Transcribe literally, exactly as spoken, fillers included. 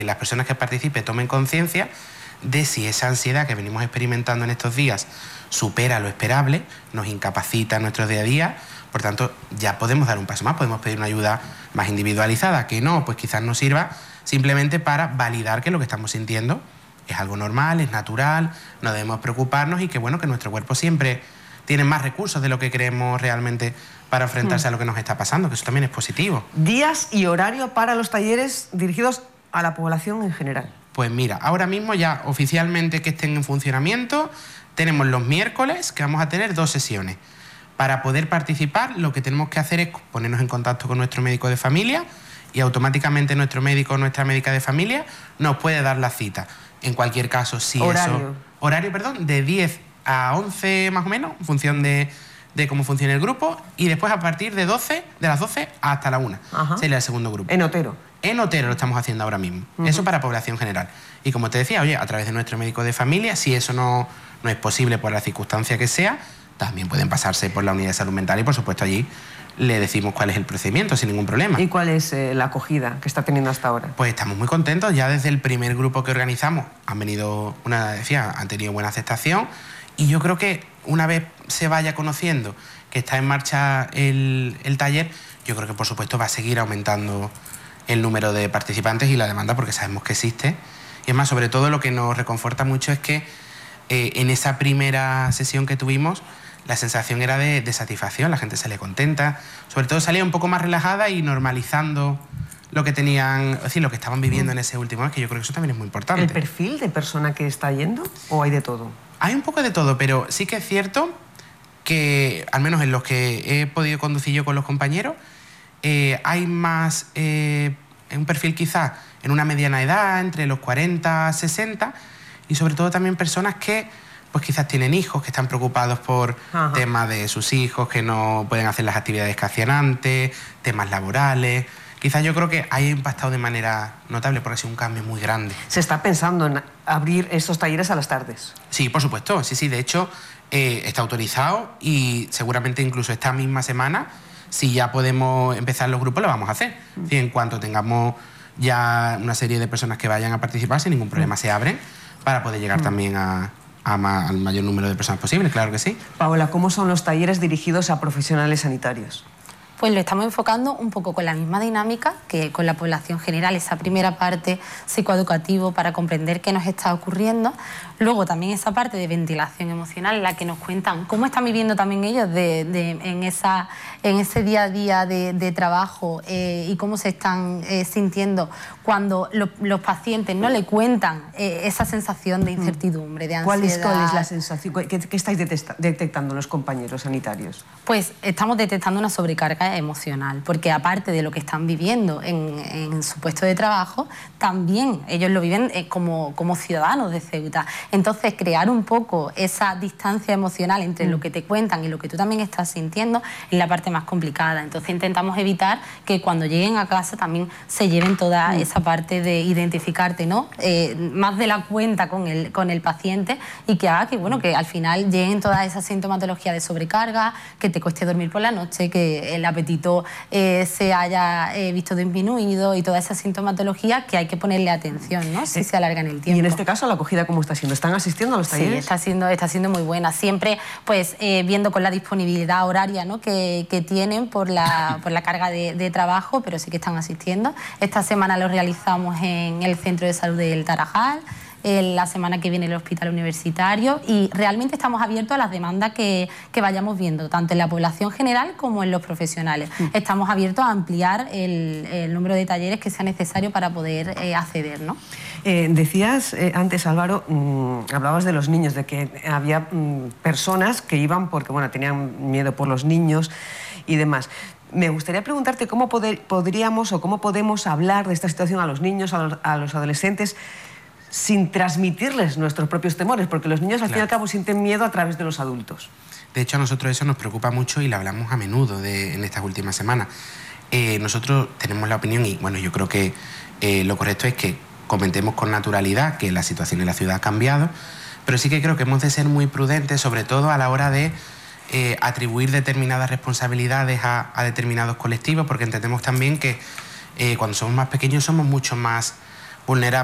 las personas que participen tomen conciencia de si esa ansiedad que venimos experimentando en estos días supera lo esperable, nos incapacita en nuestro día a día. Por tanto, ya podemos dar un paso más, podemos pedir una ayuda más individualizada, que no, pues quizás nos sirva simplemente para validar que lo que estamos sintiendo es algo normal, es natural, no debemos preocuparnos y que, bueno, que nuestro cuerpo siempre tiene más recursos de lo que creemos realmente para enfrentarse mm. a lo que nos está pasando, que eso también es positivo. ¿Días y horario para los talleres dirigidos a la población en general? Pues mira, ahora mismo ya oficialmente que estén en funcionamiento, tenemos los miércoles que vamos a tener dos sesiones. Para poder participar, lo que tenemos que hacer es ponernos en contacto con nuestro médico de familia y automáticamente nuestro médico o nuestra médica de familia nos puede dar la cita. En cualquier caso, si horario. eso... Horario, perdón, de diez a once más o menos, en función de, de cómo funcione el grupo, y después a partir de doce, de las doce hasta la una, Ajá. sería el segundo grupo. En Otero. En Otero lo estamos haciendo ahora mismo. Uh-huh. Eso para población general. Y como te decía, oye, a través de nuestro médico de familia, si eso no, no es posible por la circunstancia que sea, también pueden pasarse por la unidad de salud mental y, por supuesto, allí le decimos cuál es el procedimiento sin ningún problema. ¿Y cuál es eh, la acogida que está teniendo hasta ahora? Pues estamos muy contentos. Ya desde el primer grupo que organizamos han venido, una decía, han tenido buena aceptación, y yo creo que una vez se vaya conociendo que está en marcha el, el taller, yo creo que, por supuesto, va a seguir aumentando el número de participantes y la demanda, porque sabemos que existe. Y es más, sobre todo lo que nos reconforta mucho es que eh, en esa primera sesión que tuvimos, la sensación era de, de satisfacción, la gente salía contenta, sobre todo salía un poco más relajada y normalizando lo que tenían, es decir, lo que estaban viviendo mm. en ese último mes, que yo creo que eso también es muy importante. ¿El perfil de persona que está yendo o hay de todo? Hay un poco de todo, pero sí que es cierto que, al menos en los que he podido conducir yo con los compañeros, eh, hay más, eh, un perfil quizás en una mediana edad, entre los cuarenta, sesenta, y sobre todo también personas que pues quizás tienen hijos, que están preocupados por Ajá. temas de sus hijos, que no pueden hacer las actividades que hacían antes, temas laborales. Quizás yo creo que ha impactado de manera notable porque ha sido un cambio muy grande. ¿Se está pensando en abrir estos talleres a las tardes? Sí, por supuesto, sí, sí. De hecho, eh, está autorizado y seguramente incluso esta misma semana, si ya podemos empezar los grupos, lo vamos a hacer. Mm. Sí, en cuanto tengamos ya una serie de personas que vayan a participar, sin ningún problema mm. se abren para poder llegar mm. también a... A ma al mayor número de personas posible, claro que sí. Paola, ¿cómo son los talleres dirigidos a profesionales sanitarios? Pues lo estamos enfocando un poco con la misma dinámica que con la población general, esa primera parte psicoeducativo para comprender qué nos está ocurriendo, luego también esa parte de ventilación emocional en la que nos cuentan cómo están viviendo también ellos de, de, en, esa, en ese día a día de, de trabajo eh, y cómo se están eh, sintiendo cuando lo, los pacientes no le cuentan eh, esa sensación de incertidumbre, de ansiedad. ¿Cuál es, cuál es la sensación? ¿Qué, qué estáis detectando los compañeros sanitarios? Pues estamos detectando una sobrecarga emocional, porque aparte de lo que están viviendo en, en su puesto de trabajo, también ellos lo viven eh, como, como ciudadanos de Ceuta. Entonces, crear un poco esa distancia emocional entre mm. lo que te cuentan y lo que tú también estás sintiendo es la parte más complicada. Entonces, intentamos evitar que cuando lleguen a casa también se lleven toda mm. esa parte de identificarte, ¿no? Eh, más de la cuenta con el, con el paciente, y que haga que, bueno, que al final lleguen toda esa sintomatología de sobrecarga, que te cueste dormir por la noche, que el apetito Eh, se haya eh, visto disminuido y toda esa sintomatología que hay que ponerle atención, ¿no? Si eh, se alarga en el tiempo. Y en este caso, ¿la acogida cómo está siendo? ¿Están asistiendo a los talleres? Sí, está siendo, está siendo muy buena. Siempre pues eh, viendo con la disponibilidad horaria, ¿no? que, que tienen por la, por la carga de, de trabajo, pero sí que están asistiendo. Esta semana lo realizamos en el Centro de Salud del Tarajal, la semana que viene el Hospital Universitario, y realmente estamos abiertos a las demandas que, que vayamos viendo, tanto en la población general como en los profesionales. Mm. Estamos abiertos a ampliar el, el número de talleres que sea necesario para poder eh, acceder, ¿no? Eh, decías eh, antes, Álvaro, mmm, hablabas de los niños, de que había mmm, personas que iban porque bueno, tenían miedo por los niños y demás. Me gustaría preguntarte cómo poder, podríamos o cómo podemos hablar de esta situación a los niños, a los, a los adolescentes, sin transmitirles nuestros propios temores, porque los niños al claro. fin y al cabo sienten miedo a través de los adultos. De hecho, a nosotros eso nos preocupa mucho y lo hablamos a menudo de, en estas últimas semanas. Eh, nosotros tenemos la opinión, y bueno, yo creo que eh, lo correcto es que comentemos con naturalidad que la situación en la ciudad ha cambiado, pero sí que creo que hemos de ser muy prudentes, sobre todo a la hora de eh, atribuir determinadas responsabilidades a, a determinados colectivos, porque entendemos también que eh, cuando somos más pequeños somos mucho más vulnerables